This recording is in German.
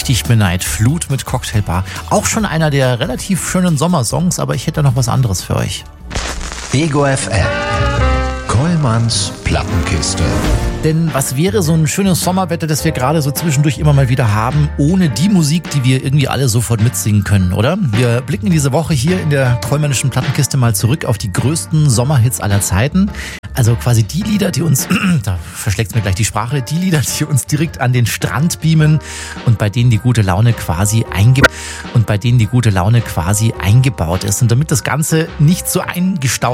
dich beneid. Flut mit Cocktailbar. Auch schon einer der relativ schönen Sommersongs, aber ich hätte noch was anderes für euch. Ego FM. Kollmanns Plattenkiste. Denn was wäre so ein schönes Sommerwetter, das wir gerade so zwischendurch immer mal wieder haben, ohne die Musik, die wir irgendwie alle sofort mitsingen können, oder? Wir blicken diese Woche hier in der Kollmannischen Plattenkiste mal zurück auf die größten Sommerhits aller Zeiten. Also quasi die Lieder, die uns, da verschlägt's mir gleich die Sprache, die Lieder, die uns direkt an den Strand beamen und bei denen die gute Laune quasi eingebaut ist. Und damit das Ganze nicht so eingestaubt